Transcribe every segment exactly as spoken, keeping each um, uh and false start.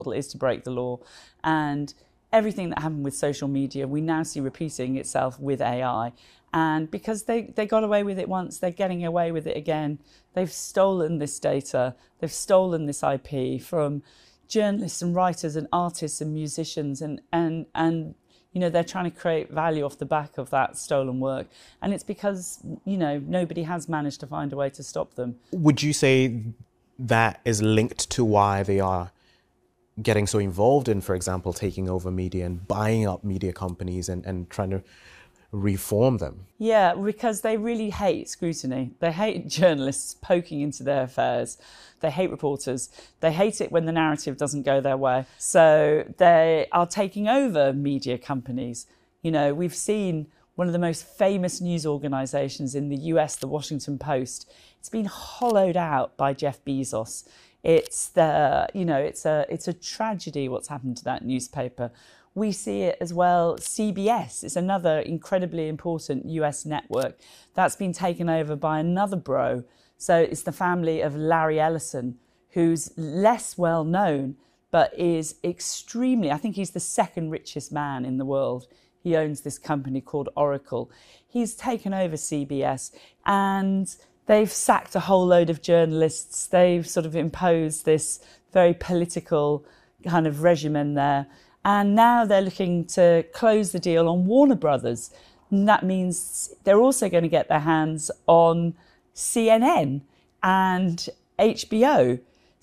is to break the law. And everything that happened with social media, we now see repeating itself with A I. And because they, they got away with it once, they're getting away with it again. They've stolen this data, they've stolen this I P from journalists and writers and artists and musicians, and, and, and you know, they're trying to create value off the back of that stolen work. And it's because, you know, nobody has managed to find a way to stop them. Would you say that is linked to why they are getting so involved in, for example, taking over media and buying up media companies and, and trying to reform them? Yeah, because they really hate scrutiny. They hate journalists poking into their affairs. They hate reporters. They hate it when the narrative doesn't go their way. So they are taking over media companies. You know, we've seen one of the most famous news organizations in the U S, the Washington Post. It's been hollowed out by Jeff Bezos. It's the, you know, it's a it's a tragedy what's happened to that newspaper. We see it as well. C B S is another incredibly important U S network that's been taken over by another bro. So it's the family of Larry Ellison, who's less well known, but is extremely, I think he's the second richest man in the world. He owns this company called Oracle. He's taken over C B S, and they've sacked a whole load of journalists. They've sort of imposed this very political kind of regimen there. And now they're looking to close the deal on Warner Brothers. And that means they're also going to get their hands on C N N and H B O.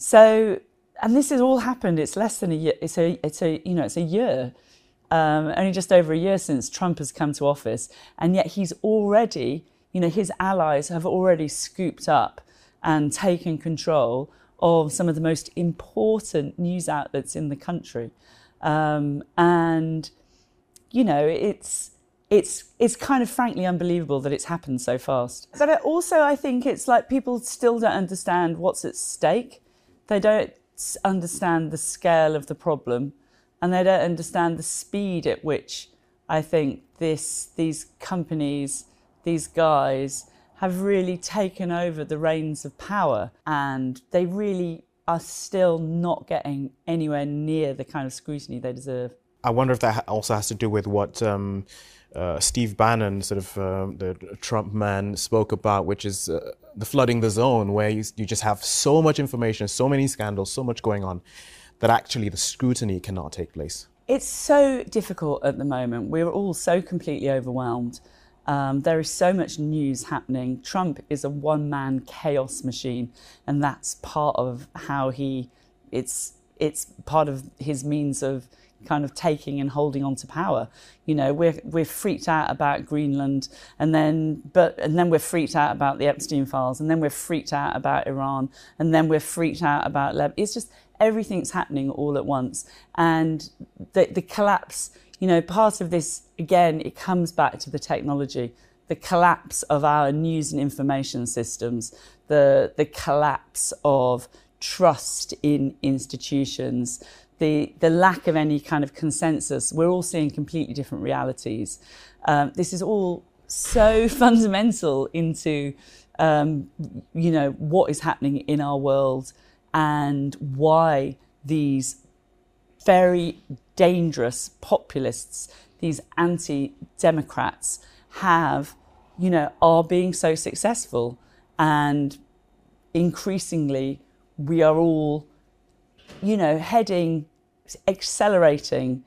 So, and this has all happened. It's less than a year. It's a, it's a, you know, it's a year, um, only just over a year since Trump has come to office. And yet he's already, you know, his allies have already scooped up and taken control of some of the most important news outlets in the country. Um, and, you know, it's, it's, it's kind of frankly unbelievable that it's happened so fast. But also I think it's like people still don't understand what's at stake. They don't understand the scale of the problem, and they don't understand the speed at which I think this, these companies, these guys have really taken over the reins of power, and they really are still not getting anywhere near the kind of scrutiny they deserve. I wonder if that also has to do with what um, uh, Steve Bannon, sort of uh, the Trump man, spoke about, which is uh, the flooding the zone, where you, you just have so much information, so many scandals, so much going on, that actually the scrutiny cannot take place. It's so difficult at the moment. We're all so completely overwhelmed. Um, there is so much news happening. Trump is a one-man chaos machine, and that's part of how he, it's, it's part of his means of kind of taking and holding on to power. You know, we're, we're freaked out about Greenland, and then, but, and then we're freaked out about the Epstein files, and then we're freaked out about Iran, and then we're freaked out about Lebanon. It's just, everything's happening all at once. And the, the collapse, you know, part of this, again, it comes back to the technology, the collapse of our news and information systems, the, the collapse of trust in institutions, the, the lack of any kind of consensus. We're all seeing completely different realities. Um, this is all so fundamental into, um, you know, what is happening in our world and why these very dangerous populists, these anti-democrats have, you know, are being so successful. And increasingly, we are all, you know, heading, accelerating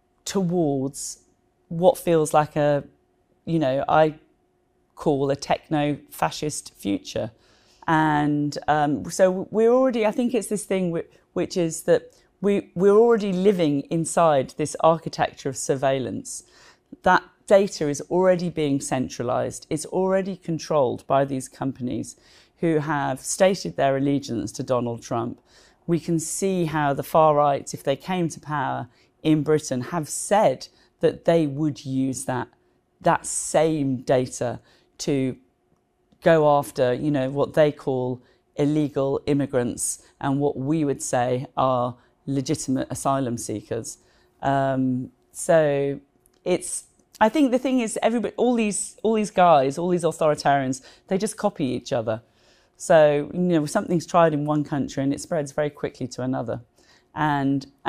towards what feels like a, you know, I call a techno-fascist future. And um, so we're already, I think it's this thing which is that we, we're already living inside this architecture of surveillance. That data is already being centralized. It's already controlled by these companies who have stated their allegiance to Donald Trump. We can see how the far right, if they came to power in Britain, have said that they would use that, that same data to go after, you know, what they call illegal immigrants and what we would say are legitimate asylum seekers. Um, so it's, I think the thing is, everybody, all these, all these guys, all these authoritarians, they just copy each other. So, you know, something's tried in one country and it spreads very quickly to another. And